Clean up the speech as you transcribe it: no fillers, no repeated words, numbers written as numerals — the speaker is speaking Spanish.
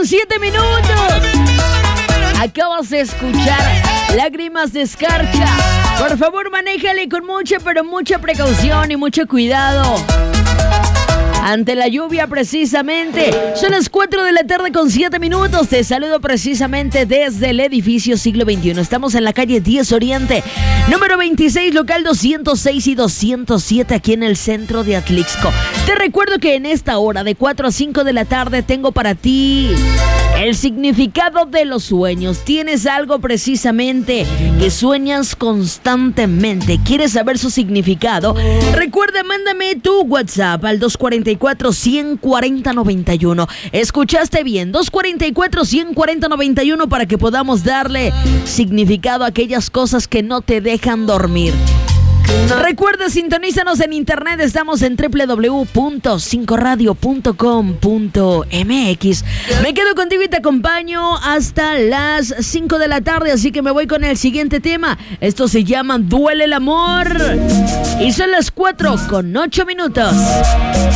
7 minutos. Acabas de escuchar Lágrimas de Escarcha. Por favor, manéjale con mucha, pero mucha precaución y mucho cuidado. Ante la lluvia, precisamente. Son las 4 de la tarde con 7 minutos. Te saludo precisamente desde el edificio Siglo XXI. Estamos en la calle 10 Oriente, número 26, local 206 y 207, aquí en el centro de Atlixco. Te recuerdo que en esta hora, de 4 a 5 de la tarde, tengo para ti el significado de los sueños. ¿Tienes algo precisamente que sueñas constantemente? ¿Quieres saber su significado? Recuerda, mándame tu WhatsApp al 244-140-91. ¿Escuchaste bien? 244-140-91 para que podamos darle significado a aquellas cosas que no te dejan dormir. Recuerda, sintonízanos en internet. Estamos en www.5radio.com.mx. Me quedo contigo y te acompaño hasta las 5 de la tarde, así que me voy con el siguiente tema. Esto se llama Duele el amor. Y son las 4 con 8 minutos.